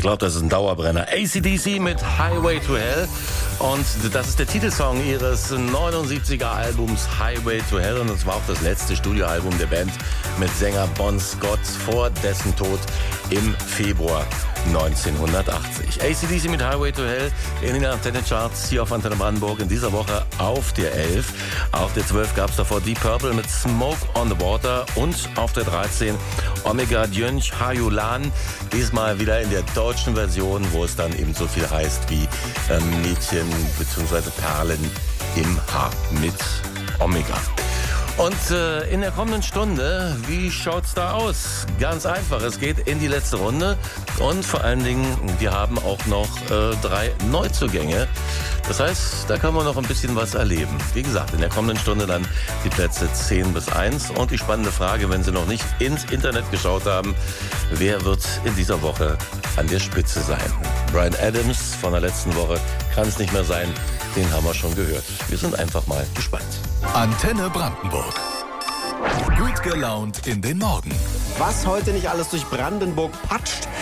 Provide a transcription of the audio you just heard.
glaube, das ist ein Dauerbrenner. AC/DC mit Highway to Hell. Und das ist der Titelsong ihres 79er Albums Highway to Hell. Und das war auch das letzte Studioalbum der Band mit Sänger Bon Scott vor dessen Tod im Februar 1980. AC/DC mit Highway to Hell in den Antenne-Charts hier auf Antenne Brandenburg in dieser Woche auf der 11. Auf der 12 gab es davor Deep Purple mit Smoke on the Water und auf der 13 Omega Djönch Hayulan. Diesmal wieder in der deutschen Version, wo es dann eben so viel heißt wie Mädchen bzw. Perlen im Haar mit Omega. Und in der kommenden Stunde, wie schaut's da aus? Ganz einfach, es geht in die letzte Runde und vor allen Dingen, wir haben auch noch 3 Neuzugänge. Das heißt, da können wir noch ein bisschen was erleben. Wie gesagt, in der kommenden Stunde dann die Plätze 10 bis 1 und die spannende Frage, wenn Sie noch nicht ins Internet geschaut haben, wer wird in dieser Woche an der Spitze sein? Bryan Adams von der letzten Woche kann es nicht mehr sein, den haben wir schon gehört. Wir sind einfach mal gespannt. Antenne Brandenburg. Gut gelaunt in den Morgen. Was heute nicht alles durch Brandenburg patscht,